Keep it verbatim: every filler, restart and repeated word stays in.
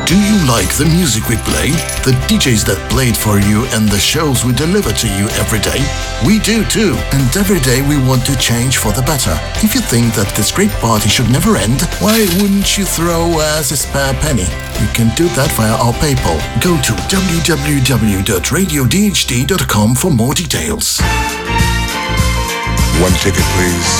Do you like the music we play, the D Js that played for you, and the shows we deliver to you every day? We do too, and every day we want to change for the better. If you think that this great party should never end, why wouldn't you throw us a spare penny? You can do that via our PayPal. Go to w w w dot radio d h d dot com for more details. One ticket, please.